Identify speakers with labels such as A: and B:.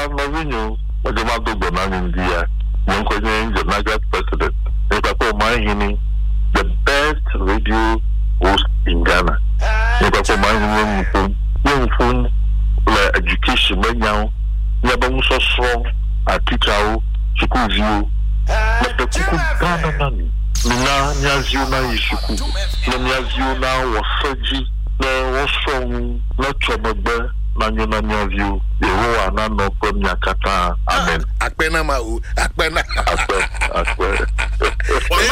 A: Mavinho, but the Mado Bonan India, the Niger president. The best radio host in Ghana. Young phone, education, now, never so strong, a teacher, school view. But the Kuku Ghana, Mina, Nyazuna, Ishuku, Nyazuna was Sergi, no, was strong, not trouble. Nanyona view, the Roa Nano Nyakata, Amen.
B: Akpena mau, akpena.
A: Akpena.